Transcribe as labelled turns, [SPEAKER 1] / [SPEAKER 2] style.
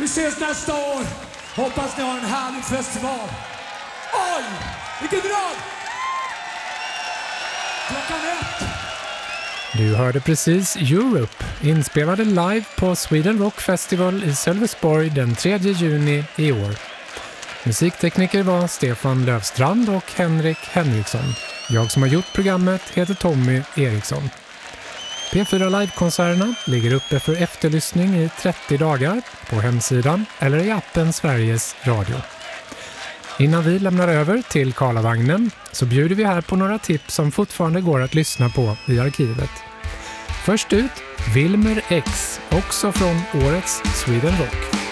[SPEAKER 1] ses nästa år. Hoppas ni har en härlig festival. Oj, vilken drag! Klockan 1.
[SPEAKER 2] Du hörde precis Europe, inspelade live på Sweden Rock Festival i Sölvesborg den 3 juni i år. Musiktekniker var Stefan Löfstrand och Henrik Henriksson. Jag som har gjort programmet heter Tommy Eriksson. P4 Live-konserterna ligger uppe för efterlyssning i 30 dagar på hemsidan eller i appen Sveriges Radio. Innan vi lämnar över till Karlavagnen så bjuder vi här på några tips som fortfarande går att lyssna på i arkivet. Först ut, Wilmer X, också från årets Sweden Rock.